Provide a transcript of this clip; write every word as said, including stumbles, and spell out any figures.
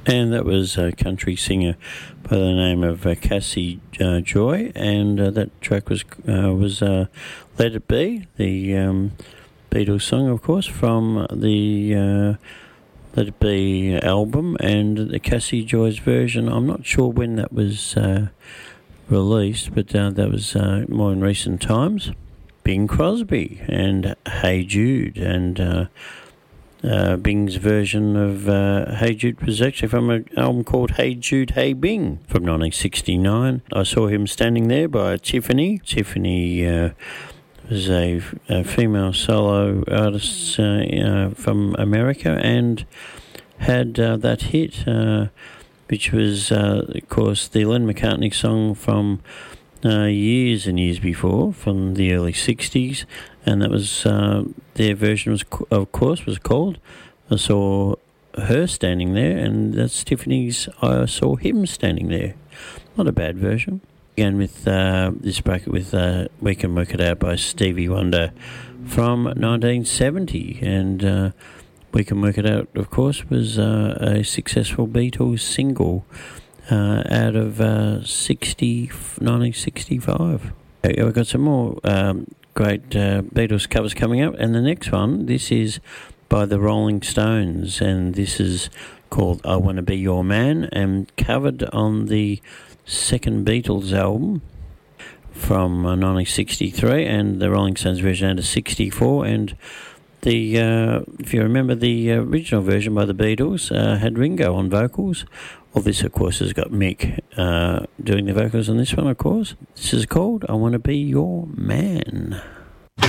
And that was a country singer by the name of uh, Cassie uh, Joy, and uh, that track was uh, was uh, Let It Be, the um, Beatles song, of course, from the uh, Let It Be album, and the Cassie Joy's version. I'm not sure when that was uh, released, but uh, that was uh, more in recent times. Bing Crosby and Hey Jude, and uh, Uh, Bing's version of uh, Hey Jude was actually from an album called Hey Jude, Hey Bing from nineteen sixty-nine. I saw him standing there by Tiffany. Tiffany uh, was a, a female solo artist uh, uh, from America and had uh, that hit, uh, which was, uh, of course, the Len McCartney song from uh, years and years before, from the early sixties. And that was uh, their version was, of course, was called I Saw Her Standing There, and that's Tiffany's I Saw Him Standing There. Not a bad version. Again with uh, this bracket with uh, We Can Work It Out by Stevie Wonder from nineteen seventy, and uh, We Can Work It Out, of course, was uh, a successful Beatles single uh, out of uh, sixty, nineteen sixty-five. Okay, we've got some more um, great uh, Beatles covers coming up, and the next one, this is by the Rolling Stones, and this is called I Wanna Be Your Man, and covered on the second Beatles album from uh, nineteen sixty-three, and the Rolling Stones version out of sixty-four, and the uh, if you remember, the original version by the Beatles uh, had Ringo on vocals. Well, this, of course, has got Mick uh, doing the vocals on this one, of course. This is called I Wanna Be Your Man.